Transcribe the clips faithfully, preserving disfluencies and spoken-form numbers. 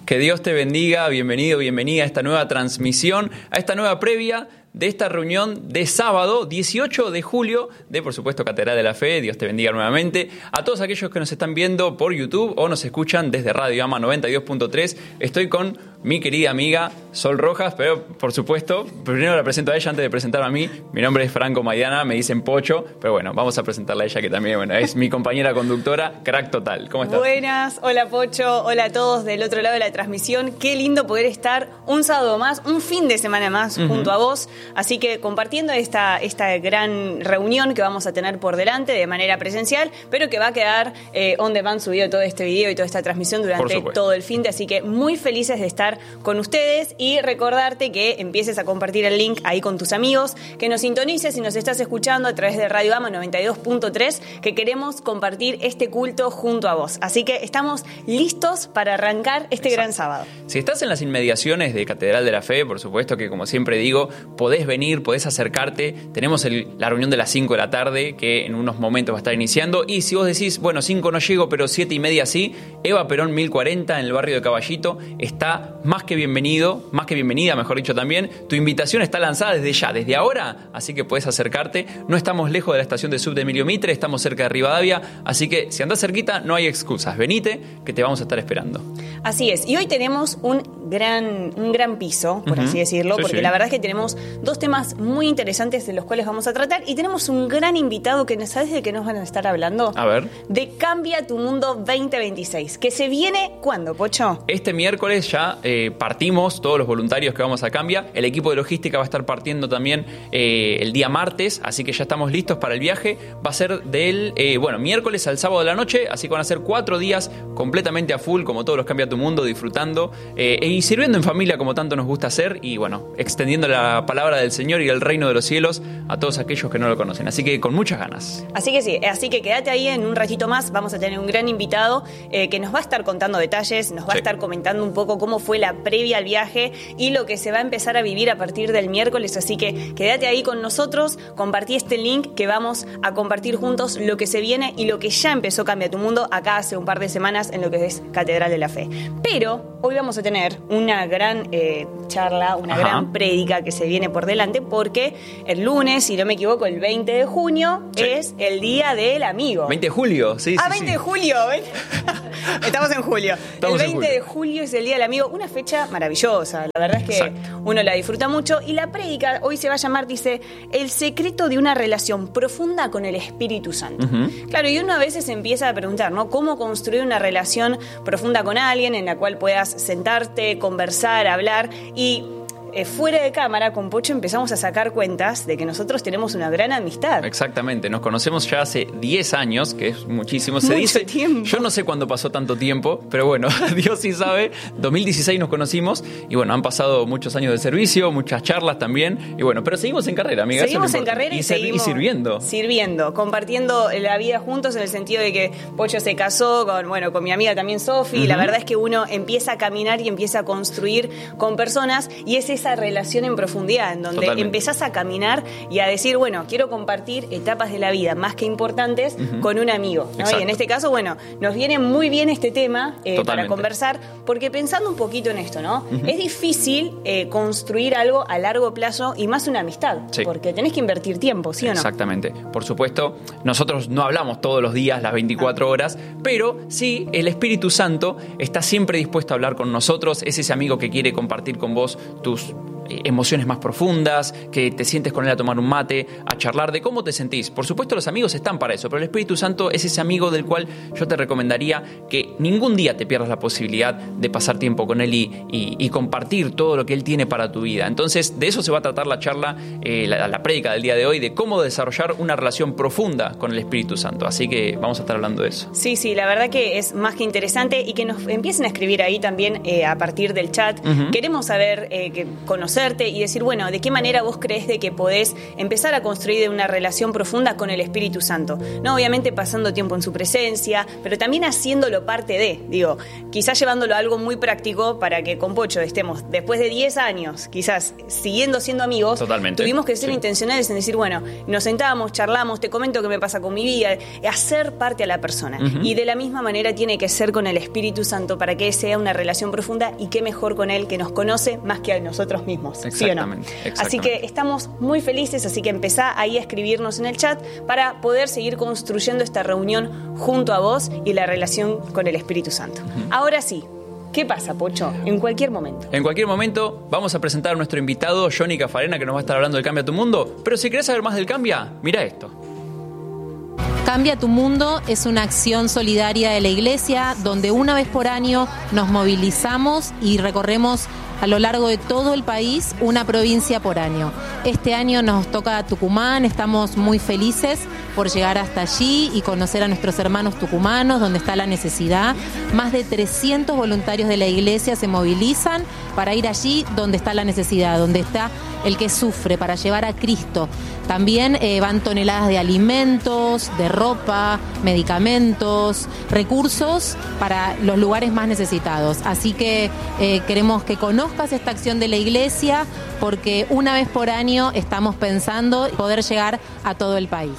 Que Dios te bendiga, bienvenido, bienvenida a esta nueva transmisión, a esta nueva previa de esta reunión de sábado dieciocho de julio de, por supuesto, Catedral de la Fe. Dios te bendiga nuevamente. A todos aquellos que nos están viendo por YouTube o nos escuchan desde Radio Ama noventa y dos punto tres, estoy con mi querida amiga Sol Rojas, pero por supuesto, primero la presento a ella antes de presentarme a mí. Mi nombre es Franco Maidana, me dicen Pocho, pero bueno, vamos a presentarla a ella, que también bueno, es mi compañera conductora, crack total. ¿Cómo estás? Buenas, hola Pocho, hola a todos del otro lado de la transmisión. Qué lindo poder estar un sábado más, un fin de semana más uh-huh. junto a vos. Así que compartiendo esta, esta gran reunión que vamos a tener por delante de manera presencial, pero que va a quedar eh, on demand subido todo este video y toda esta transmisión durante todo el fin de. Así que muy felices de estar con ustedes y recordarte que empieces a compartir el link ahí con tus amigos, que nos sintonices si nos estás escuchando a través de Radio Ama noventa y dos punto tres, que queremos compartir este culto junto a vos. Así que estamos listos para arrancar este Exacto. gran sábado. Si estás en las inmediaciones de Catedral de la Fe, por supuesto que, como siempre digo, podés venir, podés acercarte. Tenemos el, la reunión de las cinco de la tarde, que en unos momentos va a estar iniciando. Y si vos decís, bueno, cinco no llego, pero siete y media sí, Eva Perón mil cuarenta en el barrio de Caballito está más que bienvenido, más que bienvenida, mejor dicho también. Tu invitación está lanzada desde ya, desde ahora, así que podés acercarte. No estamos lejos de la estación de sub de Emilio Mitre, estamos cerca de Rivadavia, así que si andás cerquita no hay excusas. Venite, que te vamos a estar esperando. Así es, y hoy tenemos un gran, un gran piso, por uh-huh. así decirlo, sí, porque sí. la verdad es que tenemos dos temas muy interesantes de los cuales vamos a tratar, y tenemos un gran invitado que, ¿sabes de qué nos van a estar hablando? A ver. De Cambia tu Mundo veinte veintiséis, que se viene, ¿cuándo, Pocho? Este miércoles ya eh, partimos todos los voluntarios que vamos a Cambia. El equipo de logística va a estar partiendo también eh, el día martes, así que ya estamos listos para el viaje. Va a ser del, eh, bueno, miércoles al sábado de la noche, así que van a ser cuatro días completamente a full, como todos los Cambia tu Mundo, disfrutando eh, y sirviendo en familia como tanto nos gusta hacer, y bueno, extendiendo la palabra del Señor y el reino de los cielos a todos aquellos que no lo conocen. Así que con muchas ganas. Así que sí, así que quédate ahí en un ratito más. Vamos a tener un gran invitado eh, que nos va a estar contando detalles, nos va sí. a estar comentando un poco cómo fue la previa al viaje y lo que se va a empezar a vivir a partir del miércoles. Así que quédate ahí con nosotros, compartí este link que vamos a compartir juntos lo que se viene y lo que ya empezó Cambia tu Mundo acá hace un par de semanas en lo que es Catedral de la Fe. Pero hoy vamos a tener una gran eh, charla, una Ajá. gran prédica que se viene por delante, porque el lunes, si no me equivoco, el veinte de junio sí. es el Día del Amigo. veinte de julio, sí, Ah, sí, veinte sí. de julio, ¿ven? Estamos en julio. Estamos el veinte julio. de julio es el Día del Amigo, una fecha maravillosa. La verdad es que Exacto. uno la disfruta mucho. Y la prédica hoy se va a llamar, dice, el secreto de una relación profunda con el Espíritu Santo. Uh-huh. Claro, y uno a veces empieza a preguntar, ¿no? ¿Cómo construir una relación profunda con alguien en la cual puedas sentarte, conversar, hablar? Y Eh, fuera de cámara, con Pocho empezamos a sacar cuentas de que nosotros tenemos una gran amistad. Exactamente, nos conocemos ya hace diez años, que es muchísimo. Se Mucho dice, tiempo. Yo no sé cuándo pasó tanto tiempo, pero bueno, Dios sí sabe. dos mil dieciséis nos conocimos y bueno, han pasado muchos años de servicio, muchas charlas también. Y bueno, pero seguimos en carrera, amiga. Seguimos en carrera y, y, seguimos y sirviendo. Sirviendo, compartiendo la vida juntos, en el sentido de que Pocho se casó con, bueno, con mi amiga también Sofi. Uh-huh. Y la verdad es que uno empieza a caminar y empieza a construir con personas, y es esa relación en profundidad, en donde Totalmente. empezás a caminar y a decir, bueno, quiero compartir etapas de la vida más que importantes uh-huh. con un amigo, ¿no? Y en este caso, bueno, nos viene muy bien este tema eh, para conversar, porque pensando un poquito en esto, ¿no? Uh-huh. Es difícil eh, construir algo a largo plazo, y más una amistad, sí. porque tenés que invertir tiempo, ¿sí o no? Exactamente. Por supuesto, nosotros no hablamos todos los días, las veinticuatro horas, pero sí, el Espíritu Santo está siempre dispuesto a hablar con nosotros. Es ese amigo que quiere compartir con vos tus emociones más profundas, que te sientes con él a tomar un mate, a charlar de cómo te sentís. Por supuesto, los amigos están para eso, pero el Espíritu Santo es ese amigo del cual yo te recomendaría que ningún día te pierdas la posibilidad de pasar tiempo con él y, y, y compartir todo lo que él tiene para tu vida. Entonces, de eso se va a tratar la charla, eh, la, la prédica del día de hoy, de cómo desarrollar una relación profunda con el Espíritu Santo. Así que vamos a estar hablando de eso. Sí, sí, la verdad que es más que interesante, y que nos empiecen a escribir ahí también eh, a partir del chat. Uh-huh. Queremos saber, eh, que conocer conocerte y decir, bueno, ¿de qué manera vos crees de que podés empezar a construir una relación profunda con el Espíritu Santo? No, obviamente pasando tiempo en su presencia, pero también haciéndolo parte de, digo, quizás llevándolo a algo muy práctico para que con Pocho estemos, después de diez años, quizás siguiendo siendo amigos. Totalmente. Tuvimos que ser Sí. intencionales en decir, bueno, nos sentábamos, charlamos, te comento qué me pasa con mi vida, hacer parte a la persona. Uh-huh. Y de la misma manera tiene que ser con el Espíritu Santo para que sea una relación profunda, y qué mejor con él, que nos conoce más que a nosotros mismos. ¿Sí o no? Exactamente, exactamente. Así que estamos muy felices, así que empezá ahí a escribirnos en el chat para poder seguir construyendo esta reunión junto a vos y la relación con el Espíritu Santo. Uh-huh. Ahora sí, ¿qué pasa, Pocho? En cualquier momento. En cualquier momento vamos a presentar a nuestro invitado, Johnny Cafarena, que nos va a estar hablando del Cambia tu Mundo. Pero si querés saber más del Cambia, mira esto. Cambia tu Mundo es una acción solidaria de la Iglesia donde una vez por año nos movilizamos y recorremos a lo largo de todo el país una provincia por año. Este año nos toca Tucumán, estamos muy felices por llegar hasta allí y conocer a nuestros hermanos tucumanos, donde está la necesidad. Más de trescientos voluntarios de la Iglesia se movilizan para ir allí donde está la necesidad, donde está el que sufre, para llevar a Cristo. También eh, van toneladas de alimentos, de ropa, medicamentos, recursos para los lugares más necesitados. Así que eh, queremos que conozcas esta acción de la Iglesia, porque una vez por año estamos pensando poder llegar a todo el país.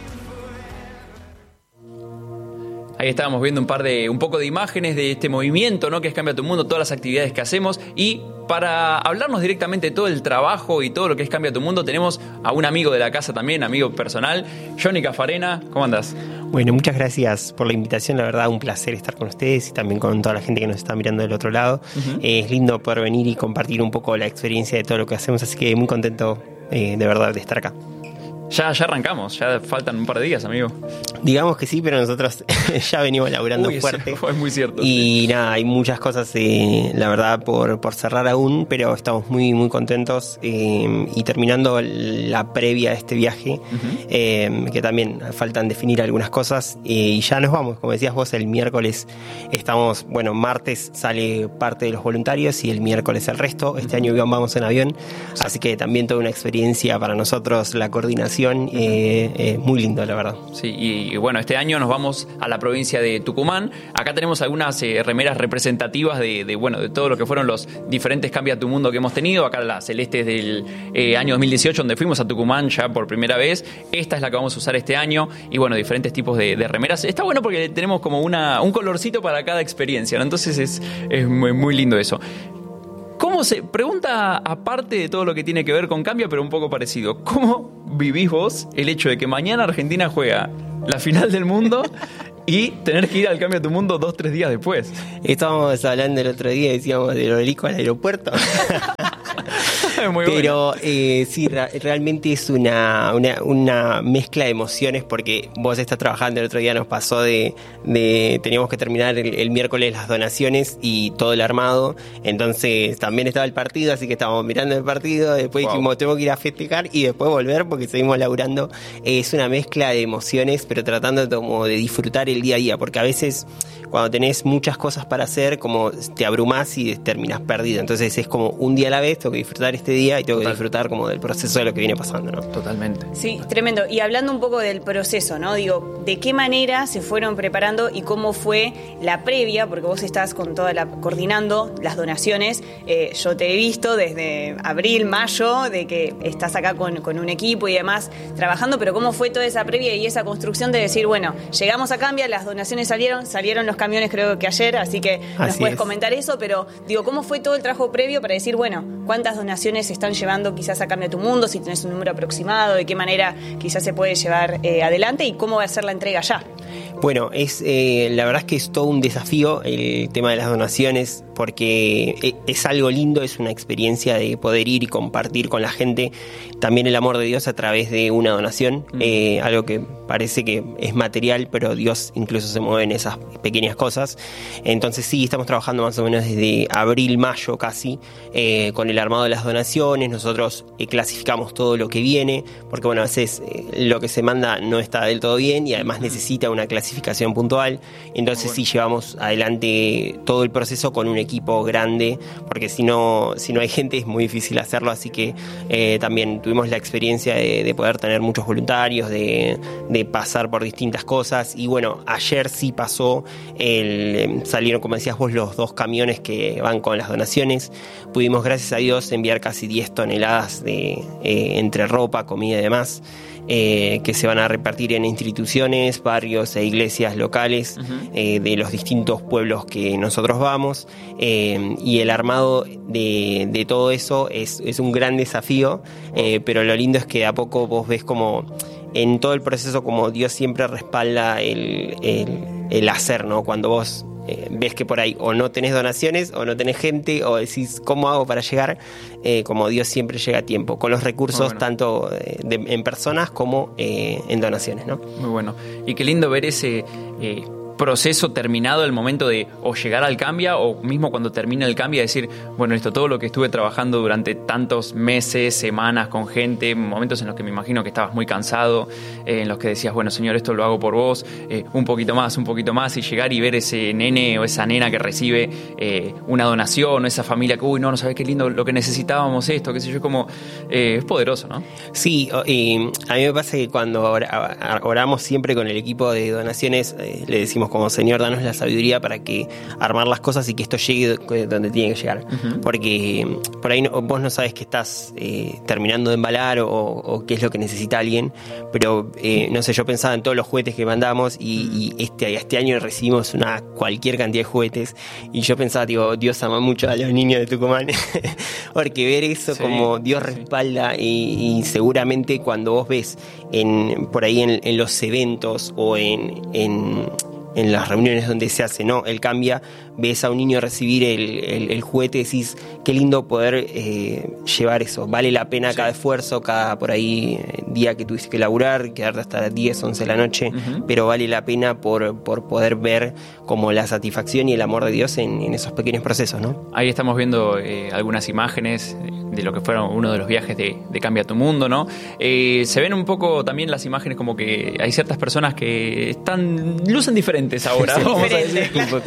Ahí estábamos viendo un par de, un poco de imágenes de este movimiento, ¿no? Que es Cambia tu Mundo, todas las actividades que hacemos. Y para hablarnos directamente de todo el trabajo y todo lo que es Cambia tu Mundo, tenemos a un amigo de la casa también, amigo personal, Johnny Cafarena. ¿Cómo andás? Bueno, muchas gracias por la invitación, la verdad un placer estar con ustedes y también con toda la gente que nos está mirando del otro lado. Uh-huh. eh, es lindo poder venir y compartir un poco la experiencia de todo lo que hacemos, así que muy contento eh, de verdad de estar acá. Ya, ya arrancamos, ya faltan un par de días, amigo. Digamos que sí, pero nosotros ya venimos laburando Uy, fuerte. Fue muy cierto. Y sí. nada, hay muchas cosas, eh, la verdad, por, por cerrar aún, pero estamos muy, muy contentos eh, y terminando la previa de este viaje, uh-huh. eh, que también faltan definir algunas cosas eh, y ya nos vamos. Como decías vos, el miércoles estamos, bueno, martes sale parte de los voluntarios y el miércoles el resto. Este uh-huh. año vamos en avión, sí. Así que también toda una experiencia para nosotros, la coordinación. Eh, eh, muy lindo, la verdad. Sí, y, y bueno, este año nos vamos a la provincia de Tucumán. Acá tenemos algunas eh, remeras representativas de, de, bueno, de todo lo que fueron los diferentes Cambia tu Mundo que hemos tenido. Acá la celeste es del eh, año dos mil dieciocho, donde fuimos a Tucumán ya por primera vez. Esta es la que vamos a usar este año. Y bueno, diferentes tipos de, de remeras. Está bueno porque tenemos como una, un colorcito para cada experiencia, ¿no? Entonces es, es muy, muy lindo eso. ¿Cómo se pregunta, aparte de todo lo que tiene que ver con Cambia, pero un poco parecido? ¿Cómo vivís vos el hecho de que mañana Argentina juega la final del mundo y tener que ir al Cambia tu Mundo dos, tres días después? Estábamos hablando el otro día, decíamos del obelisco al aeropuerto. Muy pero bueno. eh, sí, ra- realmente es una, una, una mezcla de emociones, porque vos estás trabajando, el otro día nos pasó de, de teníamos que terminar el, el miércoles las donaciones y todo el armado, entonces también estaba el partido, así que estábamos mirando el partido, después wow. dijimos tengo que ir a festejar y después volver porque seguimos laburando. Eh, es una mezcla de emociones, pero tratando de, como de disfrutar el día a día, porque a veces cuando tenés muchas cosas para hacer, como te abrumás y terminás perdido, entonces es como un día a la vez, tengo que disfrutar este día y tengo Total. que disfrutar como del proceso de lo que viene pasando, ¿no? Totalmente. Sí, tremendo. Y hablando un poco del proceso, ¿no? Digo, ¿de qué manera se fueron preparando y cómo fue la previa? Porque vos estás con toda la coordinando las donaciones. Eh, yo te he visto desde abril, mayo, de que estás acá con, con un equipo y demás trabajando, pero ¿cómo fue toda esa previa y esa construcción de decir, bueno, llegamos a Cambia, las donaciones salieron, salieron los camiones creo que ayer, así que nos así puedes es. comentar eso, pero digo, ¿cómo fue todo el trabajo previo para decir, bueno, cuántas donaciones se están llevando quizás a Cambia tu Mundo, si tenés un número aproximado, de qué manera quizás se puede llevar eh, adelante y cómo va a ser la entrega ya? Bueno, es eh, la verdad es que es todo un desafío el tema de las donaciones, porque es algo lindo, es una experiencia de poder ir y compartir con la gente también el amor de Dios a través de una donación, mm. eh, algo que parece que es material, pero Dios incluso se mueve en esas pequeñas cosas. Entonces sí, estamos trabajando más o menos desde abril, mayo casi, eh, con el armado de las donaciones. Nosotros eh, clasificamos todo lo que viene, porque bueno, a veces eh, lo que se manda no está del todo bien y además necesita una clasificación puntual. Entonces bueno. sí, llevamos adelante todo el proceso con un equipo grande, porque si no, si no hay gente es muy difícil hacerlo, así que eh, también tuvimos la experiencia de, de poder tener muchos voluntarios, de, de pasar por distintas cosas, y bueno, ayer sí pasó, el, salieron, como decías vos, los dos camiones que van con las donaciones. Pudimos, gracias a Dios, enviar casi diez toneladas de, eh, entre ropa, comida y demás, Eh, que se van a repartir en instituciones, barrios e iglesias locales uh-huh. eh, de los distintos pueblos que nosotros vamos, eh, y el armado de, de todo eso es, es un gran desafío, eh, pero lo lindo es que de a poco vos ves como en todo el proceso como Dios siempre respalda el, el, el hacer, ¿no? Cuando vos Eh, ves que por ahí o no tenés donaciones o no tenés gente o decís ¿cómo hago para llegar? Eh, como Dios siempre llega a tiempo con los recursos, bueno, tanto de, de, en personas como eh, en donaciones, ¿no? Muy bueno. Y qué lindo ver ese eh, proceso terminado, el momento de o llegar al Cambia o mismo cuando termina el Cambia decir, bueno, esto todo lo que estuve trabajando durante tantos meses, semanas con gente, momentos en los que me imagino que estabas muy cansado, eh, en los que decías, bueno, Señor, esto lo hago por vos, eh, un poquito más, un poquito más, y llegar y ver ese nene o esa nena que recibe eh, una donación, o esa familia que, uy, no, no sabes qué lindo lo que necesitábamos, esto, qué sé yo, como eh, es poderoso, ¿no? Sí, y a mí me pasa que cuando oramos siempre con el equipo de donaciones, eh, le decimos como, Señor, danos la sabiduría para que armar las cosas y que esto llegue donde tiene que llegar. Uh-huh. Porque por ahí no, vos no sabes que estás eh, terminando de embalar o, o qué es lo que necesita alguien, pero eh, no sé, yo pensaba en todos los juguetes que mandamos y, y este, este año recibimos una cualquier cantidad de juguetes y yo pensaba, digo, Dios ama mucho a los niños de Tucumán, porque ver eso, sí, como Dios sí, respalda sí. Y, y seguramente cuando vos ves en, por ahí en, en los eventos o en... en en las reuniones donde se hace, ¿no? El Cambia, ves a un niño recibir el, el, el juguete y decís, qué lindo poder eh, llevar eso. Vale la pena sí. cada esfuerzo, cada por ahí día que tuviste que laburar, quedarte hasta las diez, once de la noche, uh-huh. pero vale la pena por, por poder ver como la satisfacción y el amor de Dios en, en esos pequeños procesos, ¿no? Ahí estamos viendo eh, algunas imágenes de lo que fueron uno de los viajes de, de Cambia tu Mundo, ¿no? Eh, se ven un poco también las imágenes como que hay ciertas personas que están lucen diferentes ahora, sí, vamos diferente. a decir.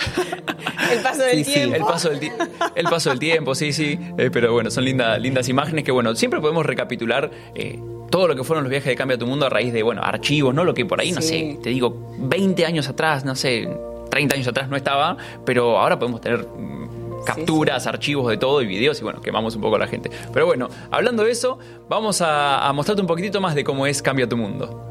El paso del sí, tiempo. Sí, el, paso del ti- el paso del tiempo, sí, sí. Eh, pero bueno, son lindas, lindas imágenes que, bueno, siempre podemos recapitular eh, todo lo que fueron los viajes de Cambia tu Mundo a raíz de, bueno, archivos, ¿no? Lo que por ahí, no sí. sé, te digo, veinte años atrás, no sé, treinta años atrás no estaba, pero ahora podemos tener capturas, sí, sí. archivos de todo y videos y bueno, quemamos un poco a la gente. Pero bueno, hablando de eso, vamos a, a mostrarte un poquitito más de cómo es Cambia tu Mundo.